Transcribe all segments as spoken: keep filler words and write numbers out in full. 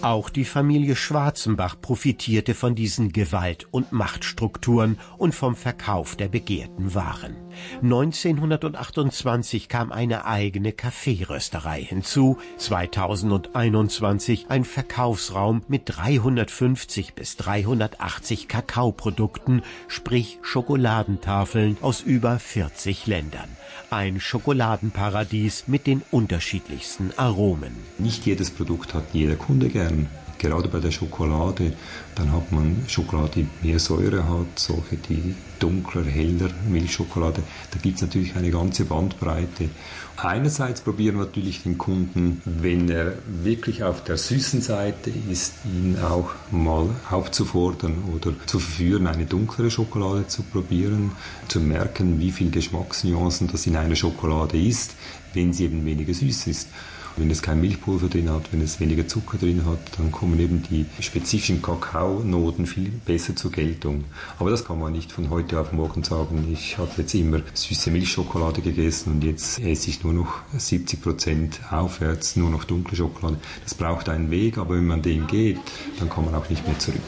Auch die Familie Schwarzenbach profitierte von diesen Gewalt- und Machtstrukturen und vom Verkauf der begehrten Waren. neunzehnhundertachtundzwanzig kam eine eigene Kaffeerösterei hinzu, zweitausendeinundzwanzig ein Verkaufsraum mit dreihundertfünfzig bis dreihundertachtzig Kakaoprodukten, sprich Schokoladentafeln aus über vierzig Ländern. Ein Schokoladenparadies mit den unterschiedlichsten Aromen. Nicht jedes Produkt hat jeder Kunde gern. Gerade bei der Schokolade, dann hat man Schokolade, die mehr Säure hat, solche, die dunkler, heller, Milchschokolade. Da gibt es natürlich eine ganze Bandbreite. Einerseits probieren wir natürlich den Kunden, wenn er wirklich auf der süßen Seite ist, ihn auch mal aufzufordern oder zu verführen, eine dunklere Schokolade zu probieren, zu merken, wie viel Geschmacksnuancen das in einer Schokolade ist, wenn sie eben weniger süß ist. Wenn es kein Milchpulver drin hat, wenn es weniger Zucker drin hat, dann kommen eben die spezifischen Kakaonoten viel besser zur Geltung. Aber das kann man nicht von heute auf morgen sagen. Ich habe jetzt immer süße Milchschokolade gegessen und jetzt esse ich nur noch siebzig Prozent aufwärts, nur noch dunkle Schokolade. Das braucht einen Weg, aber wenn man den geht, dann kann man auch nicht mehr zurück.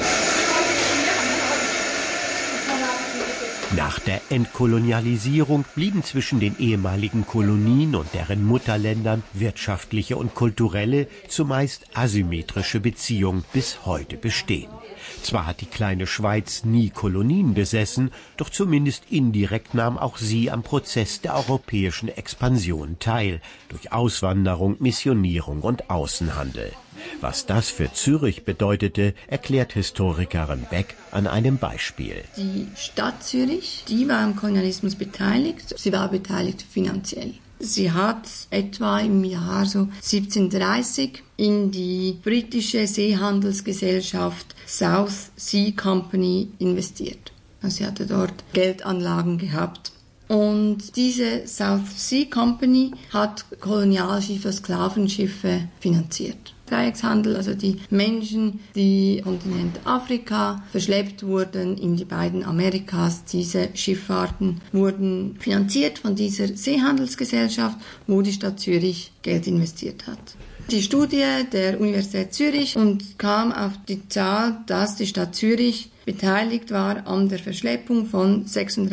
Nach der Entkolonialisierung blieben zwischen den ehemaligen Kolonien und deren Mutterländern wirtschaftliche und kulturelle, zumeist asymmetrische Beziehungen bis heute bestehen. Zwar hat die kleine Schweiz nie Kolonien besessen, doch zumindest indirekt nahm auch sie am Prozess der europäischen Expansion teil, durch Auswanderung, Missionierung und Außenhandel. Was das für Zürich bedeutete, erklärt Historikerin Beck an einem Beispiel. Die Stadt Zürich, die war am Kolonialismus beteiligt. Sie war beteiligt finanziell. Sie hat etwa im Jahr so siebzehnhundertdreißig in die britische Seehandelsgesellschaft South Sea Company investiert. Also sie hatte dort Geldanlagen gehabt. Und diese South Sea Company hat Kolonialschiffe, Sklavenschiffe finanziert. Dreieckshandel, also die Menschen, die im Kontinent Afrika verschleppt wurden in die beiden Amerikas. Diese Schifffahrten wurden finanziert von dieser Seehandelsgesellschaft, wo die Stadt Zürich Geld investiert hat. Die Studie der Universität Zürich und kam auf die Zahl, dass die Stadt Zürich beteiligt war an der Verschleppung von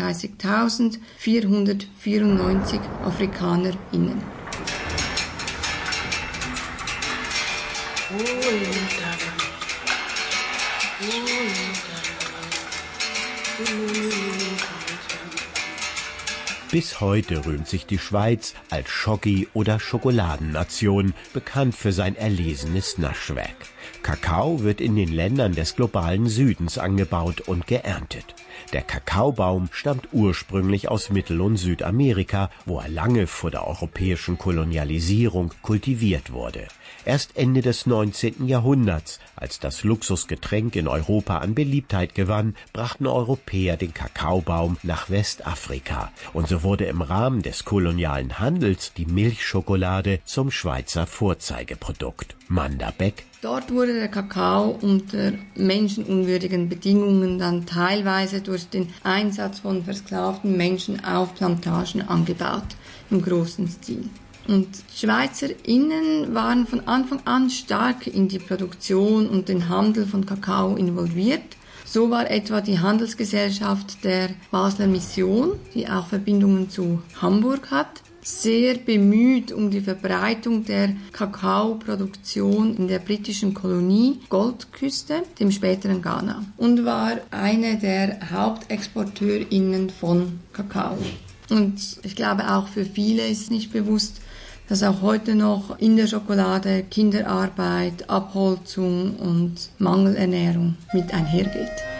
sechsunddreißigtausendvierhundertvierundneunzig AfrikanerInnen. Bis heute rühmt sich die Schweiz als Schoki- oder Schokoladennation, bekannt für sein erlesenes Naschwerk. Kakao wird in den Ländern des globalen Südens angebaut und geerntet. Der Kakaobaum stammt ursprünglich aus Mittel- und Südamerika, wo er lange vor der europäischen Kolonialisierung kultiviert wurde. Erst Ende des neunzehnten Jahrhunderts, als das Luxusgetränk in Europa an Beliebtheit gewann, brachten Europäer den Kakaobaum nach Westafrika. Und so wurde im Rahmen des kolonialen Handels die Milchschokolade zum Schweizer Vorzeigeprodukt. Manda Beck. Dort wurde der Kakao unter menschenunwürdigen Bedingungen dann teilweise durch den Einsatz von versklavten Menschen auf Plantagen angebaut, im großen Stil. Und SchweizerInnen waren von Anfang an stark in die Produktion und den Handel von Kakao involviert. So war etwa die Handelsgesellschaft der Basler Mission, die auch Verbindungen zu Hamburg hat, sehr bemüht um die Verbreitung der Kakaoproduktion in der britischen Kolonie Goldküste, dem späteren Ghana, und war eine der HauptexporteurInnen von Kakao. Und ich glaube, auch für viele ist nicht bewusst, dass auch heute noch in der Schokolade Kinderarbeit, Abholzung und Mangelernährung mit einhergeht.